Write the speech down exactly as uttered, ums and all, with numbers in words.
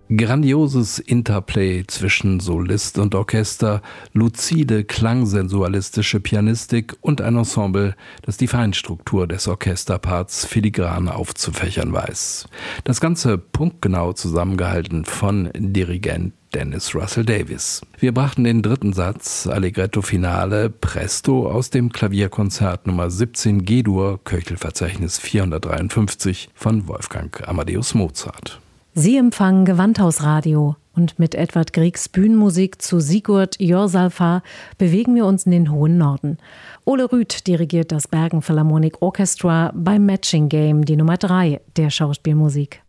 Grandioses Interplay zwischen Solist und Orchester, luzide, klangsensualistische Pianistik und ein Ensemble, das die Feinstruktur des Orchesterparts filigran aufzufächern weiß. Das Ganze punktgenau zusammengehalten von Dirigent Dennis Russell Davies. Wir brachten den dritten Satz, Allegretto Finale, Presto aus dem Klavierkonzert Nummer siebzehn G-Dur, Köchelverzeichnis vierhundertdreiundfünfzig von Wolfgang Amadeus Mozart. Sie empfangen Gewandhausradio und mit Edward Griegs Bühnenmusik zu Sigurd Jorsalfar bewegen wir uns in den hohen Norden. Ole Rüth dirigiert das Bergen Philharmonic Orchestra beim Matching Game, die Nummer drei der Schauspielmusik.